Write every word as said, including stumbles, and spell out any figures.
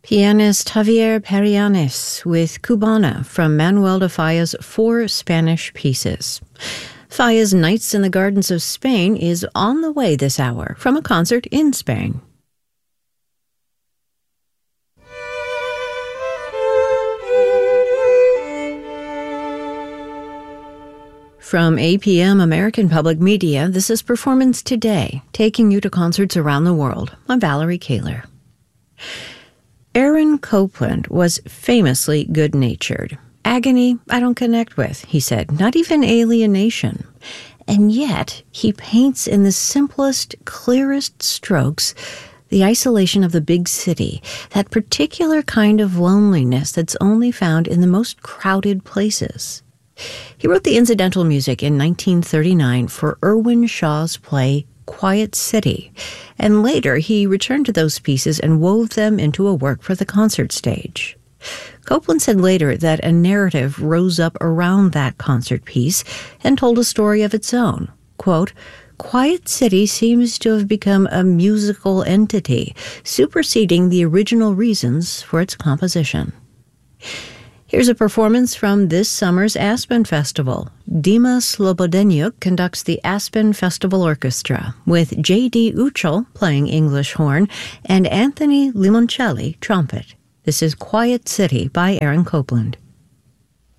Pianist Javier Perianes with Cubana from Manuel de Falla's Four Spanish Pieces. Falla's Nights in the Gardens of Spain is on the way this hour from a concert in Spain. From A P M American Public Media, this is Performance Today, taking you to concerts around the world. I'm Valerie Kaler. Aaron Copland was famously good-natured. Agony, I don't connect with, he said, not even alienation. And yet, he paints in the simplest, clearest strokes the isolation of the big city, that particular kind of loneliness that's only found in the most crowded places. He wrote the incidental music in nineteen thirty-nine for Irwin Shaw's play Quiet City, and later he returned to those pieces and wove them into a work for the concert stage. Copland said later that a narrative rose up around that concert piece and told a story of its own. Quote, Quiet City seems to have become a musical entity, superseding the original reasons for its composition. Here's a performance from this summer's Aspen Festival. Dima Slobodenjuk conducts the Aspen Festival Orchestra, with J D Uchel playing English horn and Anthony Limoncelli trumpet. This is Quiet City by Aaron Copland.